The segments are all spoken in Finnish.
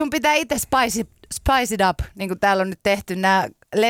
sun pitää itse spice it up, niin kuin täällä on nyt tehty nämä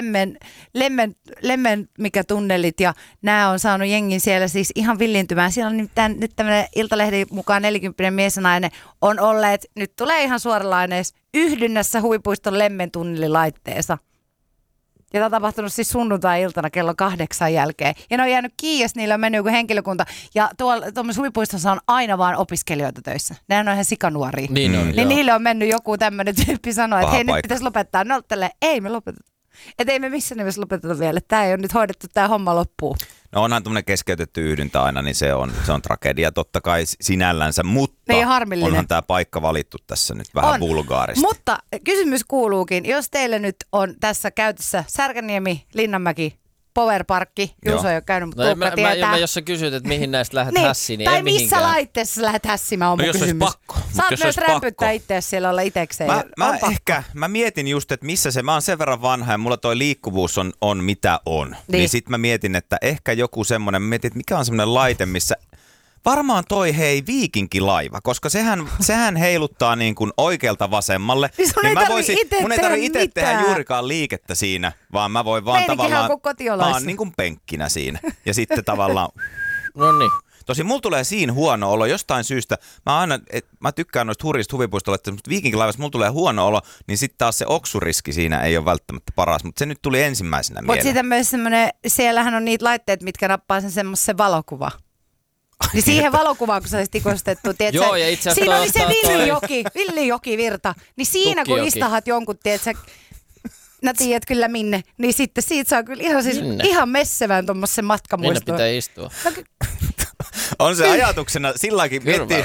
lemmen mikä tunnelit ja nämä on saanut jengin siellä siis ihan villiintymään. Siellä on nyt tämmöinen Iltalehden mukaan 40 mies ja nainen on olleet, nyt tulee ihan suoralaineessa, yhdynnässä Huvipuiston lemmen tunnelilaitteessa. Ja tämä on tapahtunut siis sunnuntai-iltana kello 8 jälkeen. Ja ne on jäänyt kiinni, niillä on mennyt joku henkilökunta. Ja tuollaisessa Huvipuistossa on aina vaan opiskelijoita töissä. Nehän on ihan sikanuoria. Niin niille on mennyt joku tämmöinen tyyppi sanoa, että hei, nyt pitäisi lopettaa. Ne on tälleen, ei me lopeteta. Että ei me missään nimessä lopeteta vielä. Tämä ei ole nyt hoidettu tämä homma loppuun. No onhan tämmöinen keskeytetty yhdyntä aina, niin se on tragedia totta kai sinällänsä, mutta niin harmillinen. Onhan tämä paikka valittu tässä nyt vähän vulgaaristi. Mutta kysymys kuuluukin, jos teille nyt on tässä käytössä Särkänniemi, Linnanmäki, Powerparkki, Juuso ei ole käynyt, mutta Tuukka tietää. Jos sä kysyt, että mihin näistä lähdet hässiin, niin tai ei mihinkään. missä laitteessa lähdet hässimään, on mun kysymys. Saat myös rämpyttää itseäsi siellä olla itekseen. Mä mietin just, että missä se, mä oon sen verran vanha ja mulla toi liikkuvuus on mitä on. Niin sit mä mietin, että ehkä joku semmonen, mä mietin, että mikä on semmonen laite, missä varmaan toi viikinkilaiva, koska sehän heiluttaa niin kuin oikealta vasemmalle. Niin mun ei tarvitse itse tehdä juurikaan liikettä siinä, vaan mä voin vaan tavallaan, mä oon niin kuin penkkinä siinä. Ja sitten tavallaan, no niin. Tosin mulla tulee siinä huono olo jostain syystä. Mä tykkään noista hurjista huvipuistolla, mutta viikinkilaivassa mulla tulee huono olo, niin sitten taas se oksuriski siinä ei ole välttämättä paras. Mutta se nyt tuli ensimmäisenä mieleen. Mutta sitten myös semmoinen, siellähän on niitä laitteet, mitkä nappaa sen semmoisen valokuva. Niin siihen valokuvaan, kun se olisi tikostettu, tiedätkö? Joo, ja itse asiassa siinä oli se Villijokivirta. Niin siinä kun istahat jonkun, tiedätkö, tiedät kyllä minne, niin sitten siitä saa kyllä ihan messevän tuommoisen matkamuistoon. Minne pitää istua? On se ajatuksena silläkin miettii.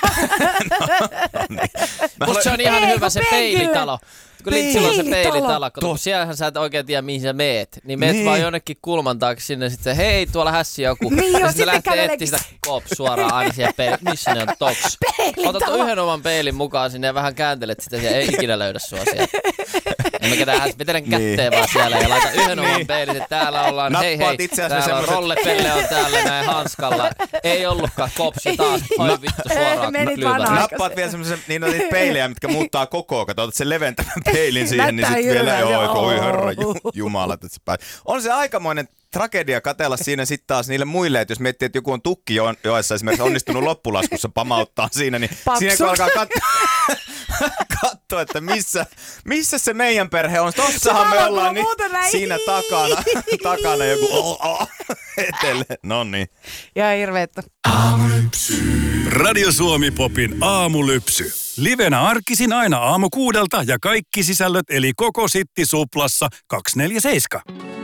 Musta se on ihan hyvä se peilitalo. Kun Lintsillä on se peilitalo, kun siellähän sä et oikein tiedä mihin sä meet. Niin meet vaan jonnekin kulman taakse sinne, sitten hei tuolla hässi joku. Niin ja sitten lähtee etsiä sitä suoraan aina siihen peiliin. Missä ne on toks? Otat yhden oman peilin mukaan sinne ja vähän kääntelet sitä ja ei ikinä löydä sua sieltä. Vetelen kätteen vaan siellä ja laita yhden oman peilin, että täällä ollaan, hei, täällä on rollepelle on täällä näin hanskalla. Ei ollutkaan kopsi taas, oi vittu suoraan lyövään. Nappaat vielä semmoisen, niin on niitä peilejä, mitkä muuttaa kokoa, kato, otat sen leventävän peilin siihen, niin sitten vielä, oi herra jumala, että se pääsee. On se aikamoinen tragedia katsella siinä sitten taas niille muille, että jos miettii, että joku on Tukkijoessa esimerkiksi onnistunut loppulaskussa pamauttaa siinä, niin siinä kun alkaa katsoa, että missä se meidän perhe on. Tossahan me ollaan niin siinä takana joku etele. Noniin. Ja hirveettä. Aamulypsy. Radio Suomi Popin aamulypsy. Livenä arkisin aina 6:00 ja kaikki sisällöt eli koko Sitti Suplassa 247.